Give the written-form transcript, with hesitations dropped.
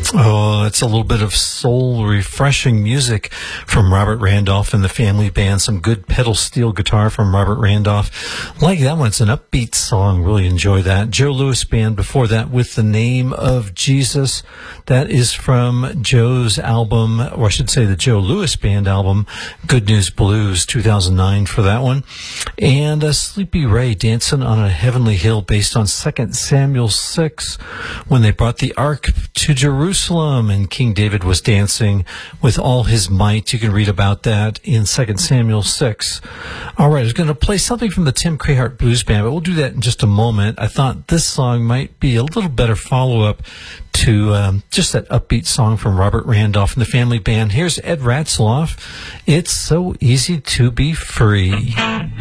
Oh, it's a little bit of soul refreshing music from Robert Randolph and the Family Band. Some good pedal steel guitar from Robert Randolph. Like that one. It's an upbeat song. Really enjoy that. Joe Louis Band before that with The Name of Jesus. That is from Joe's album, or I should say the Joe Louis Band album, Good News Blues, 2009 for that one. And Sleepy Ray, Dancing on a Heavenly Hill, based on 2 Samuel 6, when they brought the ark to Jerusalem and King David was dancing with all his might. You can read about that in 2 Samuel 6. All right, I was going to play something from the Tim Crahart Blues Band, but we'll do that in just a moment. I thought this song might be a little better follow-up to just that upbeat song from Robert Randolph and the Family Band. Here's Ed Ratzloff. It's so easy to be free.